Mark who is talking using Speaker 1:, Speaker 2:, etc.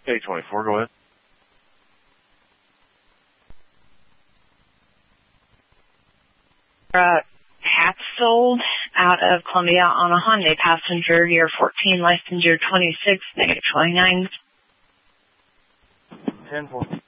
Speaker 1: 824, go ahead.
Speaker 2: Hatfield out of Columbia on a Hyundai, passenger year 14, license year 26, negative 29.
Speaker 1: 10-4.